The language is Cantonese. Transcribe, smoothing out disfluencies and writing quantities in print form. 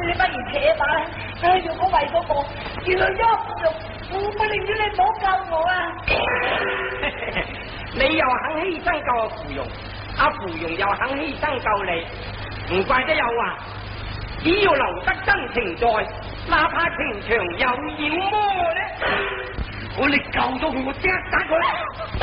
你不如扯把啦。如果為咗我，原來咗芙蓉，我寧願你唔好救我啊！ 你又肯犧牲救阿芙蓉，阿芙蓉又肯犧牲救你，唔怪得有話，只要留得真情在，哪怕情場有妖魔呢？ 如果你救咗佢，我即刻打佢。